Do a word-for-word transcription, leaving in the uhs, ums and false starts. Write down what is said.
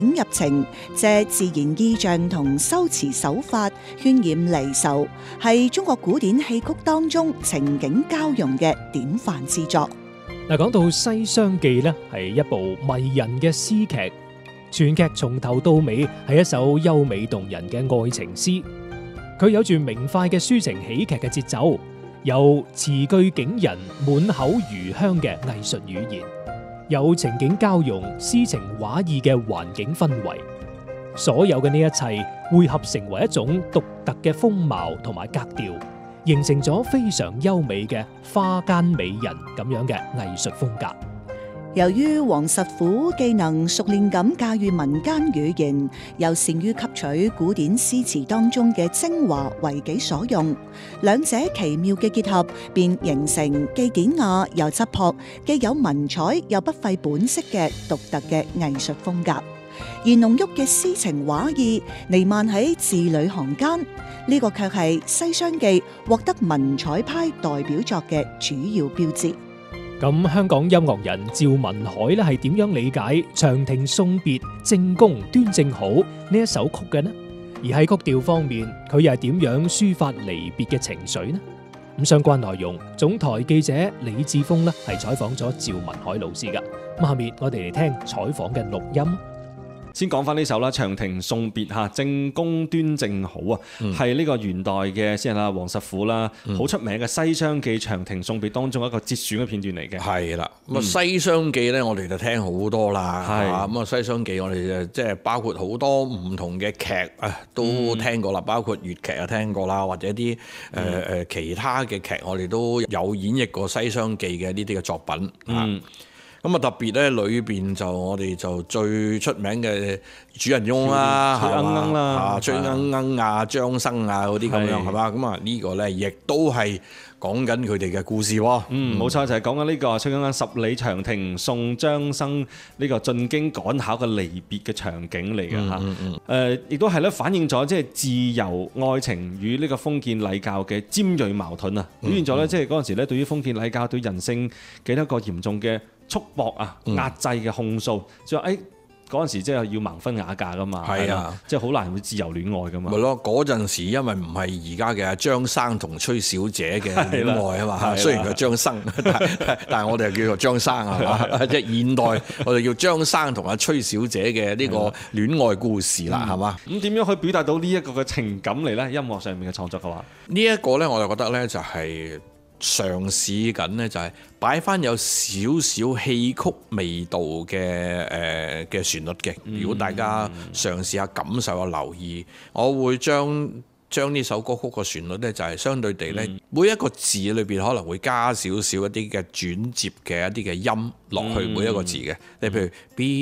入情，借自然意象同修辭手法渲染離愁，係中國古典戲曲當中情景交融嘅典範之作。 嗱，講到《西廂記》呢，係一部迷人嘅詩劇，全劇從頭到尾係一首優美動人嘅愛情詩。佢有住明快嘅抒情喜劇嘅節奏，有詞句景人、滿口餘香嘅藝術語言，有情景交融、詩情畫意嘅環境氛圍。所有嘅呢一切匯合成為一種獨特嘅風貌同埋格調，形成咗非常優美嘅花間美人咁樣嘅藝術風格。 由於王實甫既能熟練咁駕馭民間語言，又善於吸取古典詩詞當中嘅精華為己所用，兩者奇妙嘅結合，便形成既典雅又質樸，既有文采又不費本色嘅獨特嘅藝術風格。而濃郁嘅詩情畫意彌漫喺字裏行間，呢、這個卻係《西廂記》獲得文采派代表作嘅主要標誌。 咁香港音樂人趙文海咧係點樣理解《長亭送別》正宮端正好呢一首曲嘅呢？而喺曲調方面，佢又係點樣抒發離別嘅情緒呢？咁相關內容，總台記者李志峰咧係採訪咗趙文海老師噶。咁下面我哋嚟聽採訪嘅錄音。 先講翻呢首啦，《長亭送別》嚇，正宮端正好啊，係呢、嗯、個元代嘅詩人啦，王實甫啦，好、嗯、出名嘅《西廂記》《長亭送別》當中一個節選嘅片段嚟嘅。係啦，咁啊《西廂記》咧，我哋就聽好多啦，係咁啊《西廂記》我哋就即係包括好多唔同嘅劇啊，都聽過啦，包括粵劇啊聽過啦，或者啲誒誒其他嘅劇，我哋都有演繹過《西廂記》嘅呢啲嘅作品啊。嗯咁啊特別咧，裏邊就我哋就最出名嘅主人翁啦，崔鶯鶯啦，啊崔鶯鶯啊、張生啊嗰啲咁樣係嘛？咁啊呢個咧亦都係講緊佢哋嘅故事喎。嗯，冇錯，就係講緊呢個崔鶯鶯十里長亭送張生呢個進京趕考嘅離別嘅場景嚟嘅嚇。嗯嗯嗯。誒，亦都係咧反映咗即係自由愛情與呢個封建禮教嘅尖鋭矛盾啊，表現咗咧即係嗰陣時咧對於封建禮教對人性幾多個嚴重嘅束縛啊、壓制嘅控訴，就話誒嗰陣時即係要盲婚啞嫁噶嘛，係啊，即係好難會自由戀愛噶嘛。咪咯，嗰陣時因為唔係而家嘅張生同崔小姐嘅戀愛啊嘛，雖然佢張生，但但係我哋係叫做張生係嘛，即係現代我哋叫張生同阿崔小姐嘅呢個戀愛故事啦，係嘛？咁點樣可以表達到呢一個嘅情感嚟咧？音樂上面嘅創作嘅話，呢一個咧我就覺得咧就係嘗試緊呢，就係擺翻有少少戲曲味道嘅誒嘅旋律嘅。如果大家嘗試下感受下留意，我會將將呢首歌曲個旋律呢，就係相對地呢，每一個字裏邊可能會加少少一啲嘅轉接嘅一啲嘅音落去每一個字嘅。你譬如 B